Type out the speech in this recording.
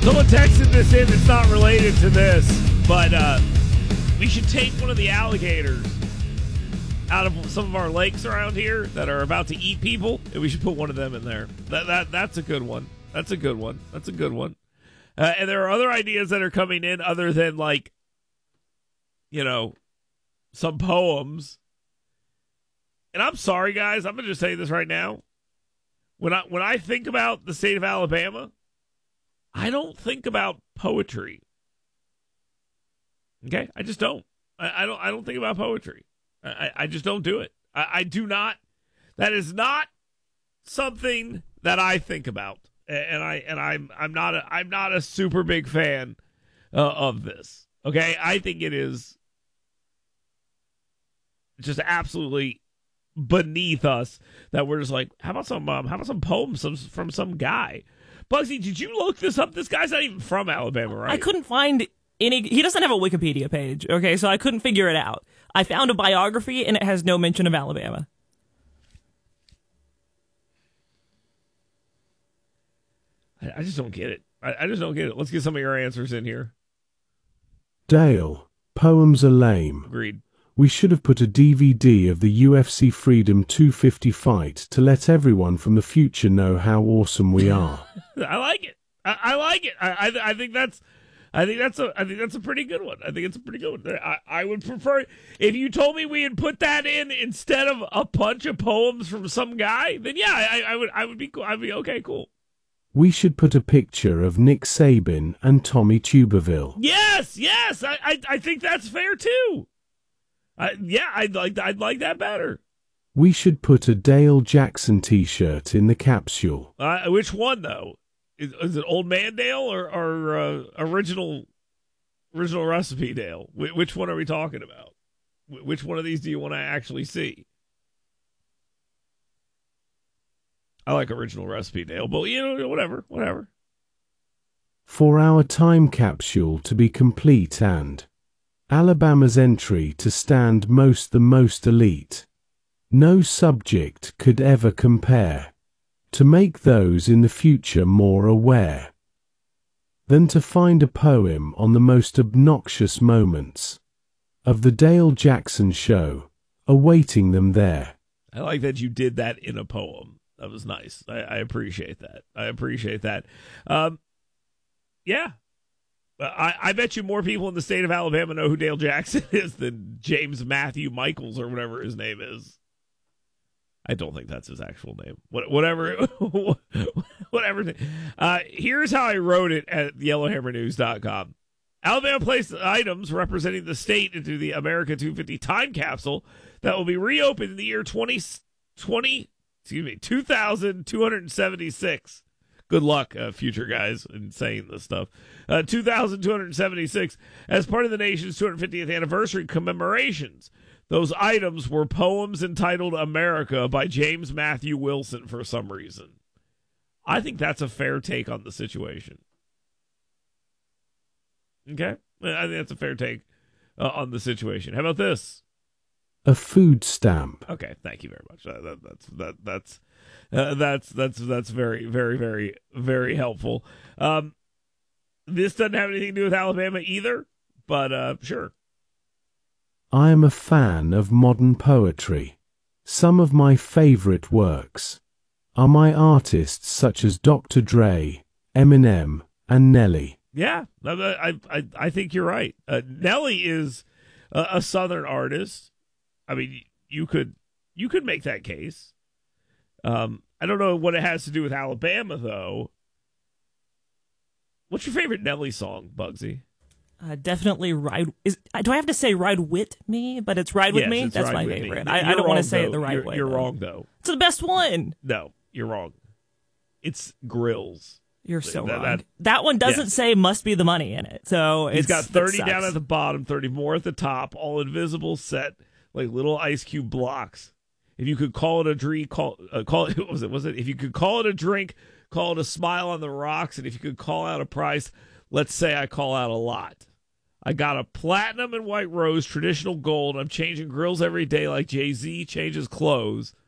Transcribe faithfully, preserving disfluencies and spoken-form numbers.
Someone texted this in. It's not related to this, but uh, we should take one of the alligators out of some of our lakes around here that are about to eat people, and we should put one of them in there. That that that's a good one. That's a good one. That's a good one. Uh, and there are other ideas that are coming in other than, like, you know, some poems. And I'm sorry, guys. I'm gonna just say this right now. When I when I think about the state of Alabama, I don't think about poetry. Okay, I just don't. I, I don't. I don't think about poetry. I, I just don't do it. I, I do not. That is not something that I think about, and I and I'm I'm not a I'm not a super big fan uh, of this. Okay, I think it is just absolutely beneath us that we're just like, how about some um, how about some poems some, from some guy. Bugsy, did you look this up? This guy's not even from Alabama, right? I couldn't find any. He doesn't have a Wikipedia page, okay, so I couldn't figure it out. I found a biography, and it has no mention of Alabama. I, I just don't get it. I, I just don't get it. Let's get some of your answers in here. Dale, poems are lame. Agreed. We should have put a D V D of the U F C Freedom two fifty fight to let everyone from the future know how awesome we are. I like it. I, I like it. I, I I think that's I think that's a I think that's a pretty good one. I think it's a pretty good one. I, I would prefer if you told me we had put that in instead of a bunch of poems from some guy. Then yeah, I, I would I would be cool. I'd be okay, cool. We should put a picture of Nick Saban and Tommy Tuberville. Yes, yes. I I, I think that's fair too. I, yeah, I'd like I'd like that better. We should put a Dale Jackson T-shirt in the capsule. Uh, which one though? Is, is it Old Man Dale or, or uh, original original recipe Dale? Wh- which one are we talking about? Wh- which one of these do you want to actually see? I like original recipe Dale, but you know, whatever, whatever. For our time capsule to be complete and Alabama's entry to stand most the most elite. No subject could ever compare, to make those in the future more aware, than to find a poem on the most obnoxious moments of the Dale Jackson Show, awaiting them there. I like that you did that in a poem. That was nice. I, I appreciate that. I appreciate that. Um, yeah. I, I bet you more people in the state of Alabama know who Dale Jackson is than James Matthew Michaels or whatever his name is. I don't think that's his actual name. What, whatever. whatever. Uh, here's how I wrote it at yellowhammer news dot com. Alabama placed items representing the state into the America two fifty time capsule that will be reopened in the year twenty twenty, excuse me, two thousand two hundred seventy-six. Good luck, uh, future guys, in saying this stuff. Uh, two thousand two hundred seventy-six, as part of the nation's two hundred fiftieth anniversary commemorations. Those items were poems entitled America by James Matthew Wilson for some reason. I think that's a fair take on the situation. Okay? I think that's a fair take uh, on the situation. How about this? A food stamp. Okay, thank you very much. Uh, that, that's that that's uh, that's that's that's very very very very helpful. Um, this doesn't have anything to do with Alabama either, but uh, sure. I am a fan of modern poetry. Some of my favorite works are my artists such as Doctor Dre, Eminem, and Nelly. Yeah, I I I think you're right. Uh, Nelly is a, a Southern artist. I mean, you could you could make that case. Um, I don't know what it has to do with Alabama, though. What's your favorite Nelly song, Bugsy? Uh, definitely ride. Is do I have to say "Ride With Me"? But it's "Ride With yes, Me." That's Ride my With favorite. Me. I, I don't want to say though. it the right you're, way. You're though. wrong, though. It's the best one. No, you're wrong. It's Grills. You're so that, wrong. That, that one doesn't yes. say "must be the money" in it. So he's it's, got thirty it down at the bottom, thirty more at the top, all invisible, set like little ice cube blocks. If you could call it a drink, call uh, call it. What was it? Was it? If you could call it a drink, call it a smile on the rocks. And if you could call out a price, let's say I call out a lot. I got a platinum and white rose, traditional gold. I'm changing grills every day like Jay-Z changes clothes.